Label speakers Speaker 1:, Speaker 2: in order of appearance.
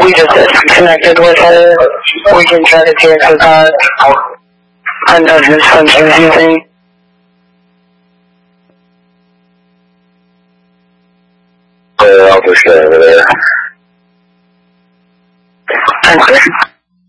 Speaker 1: we just disconnected with her, we can try to cancel that of this phone she was using.
Speaker 2: I'll just stay over there.
Speaker 1: Okay.